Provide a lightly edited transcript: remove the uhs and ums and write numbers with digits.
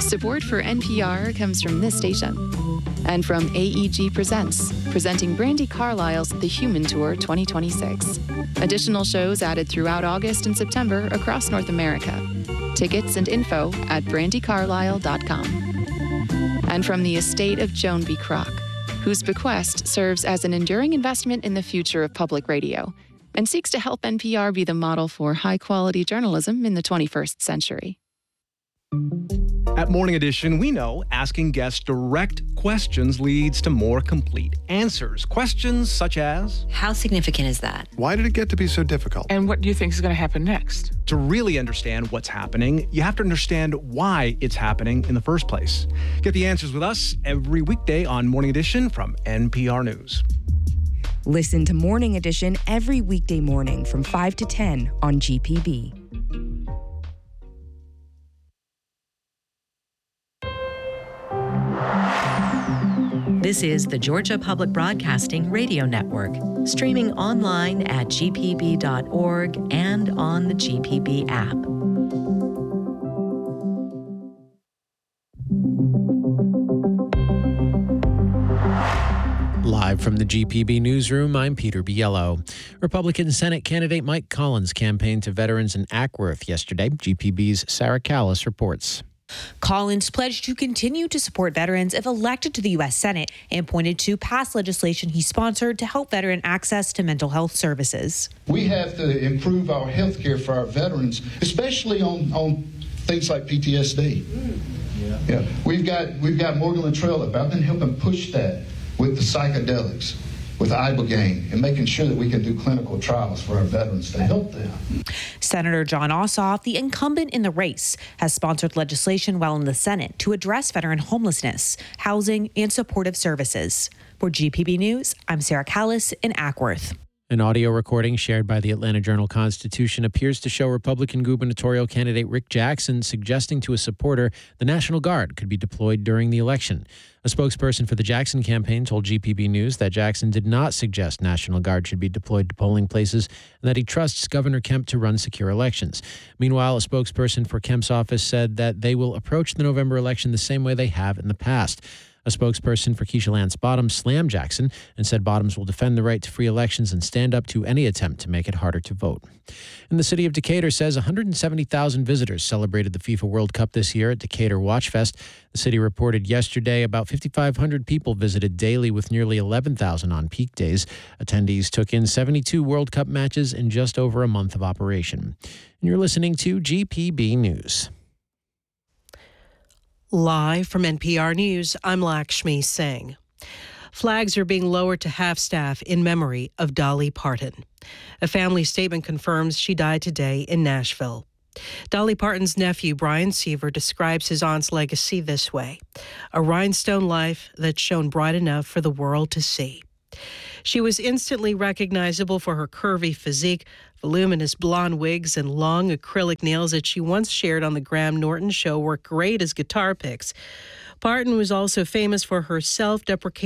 Support for NPR comes from this station and from AEG Presents, presenting Brandi Carlile's The Human Tour 2026. Additional shows added throughout August and September across North America. Tickets and info at brandicarlisle.com. And from the estate of Joan B. Kroc, whose bequest serves as an enduring investment in the future of public radio and seeks to help NPR be the model for high-quality journalism in the 21st century. At Morning Edition, we know asking guests direct questions leads to more complete answers. Questions such as, how significant is that? Why did it get to be so difficult? And what do you think is going to happen next? To really understand what's happening, you have to understand why it's happening in the first place. Get the answers with us every weekday on Morning Edition from NPR News. Listen to Morning Edition every weekday morning from 5 to 10 on GPB. This is the Georgia Public Broadcasting Radio Network, streaming online at gpb.org and on the GPB app. Live from the GPB newsroom, I'm Peter Biello. Republican Senate candidate Mike Collins campaigned to veterans in Ackworth yesterday. GPB's Sarah Callis reports. Collins pledged to continue to support veterans if elected to the U.S. Senate and pointed to past legislation he sponsored to help veteran access to mental health services. We have to improve our health care for our veterans, especially on things like PTSD. Yeah. We've got Morgan Luttrell up. I've been helping push that with the psychedelics, with Ibogaine, and making sure that we can do clinical trials for our veterans to help them. Senator Jon Ossoff, the incumbent in the race, has sponsored legislation while in the Senate to address veteran homelessness, housing, and supportive services. For GPB News, I'm Sarah Callis in Ackworth. An audio recording shared by the Atlanta Journal-Constitution appears to show Republican gubernatorial candidate Rick Jackson suggesting to a supporter the National Guard could be deployed during the election. A spokesperson for the Jackson campaign told GPB News that Jackson did not suggest National Guard should be deployed to polling places and that he trusts Governor Kemp to run secure elections. Meanwhile, a spokesperson for Kemp's office said that they will approach the November election the same way they have in the past. A spokesperson for Keisha Lance Bottoms slammed Jackson and said Bottoms will defend the right to free elections and stand up to any attempt to make it harder to vote. And the city of Decatur says 170,000 visitors celebrated the FIFA World Cup this year at Decatur Watch Fest. The city reported yesterday about 5,500 people visited daily with nearly 11,000 on peak days. Attendees took in 72 World Cup matches in just over a month of operation. And you're listening to GPB News. Live from NPR News, I'm Lakshmi Singh. Flags are being lowered to half-staff in memory of Dolly Parton. A family statement confirms she died today in Nashville. Dolly Parton's nephew, Brian Seaver, describes his aunt's legacy this way: a rhinestone life that shone bright enough for the world to see. She was instantly recognizable for her curvy physique, voluminous blonde wigs, and long acrylic nails that she once shared on the Graham Norton Show worked great as guitar picks. Parton was also famous for her self-deprecating